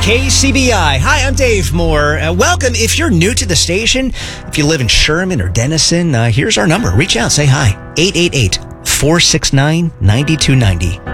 KCBI. Hi, I'm Dave Moore. Welcome. If you're new to the station, if you live in Sherman or Denison, here's our number. Reach out, say hi. 888-469-9290.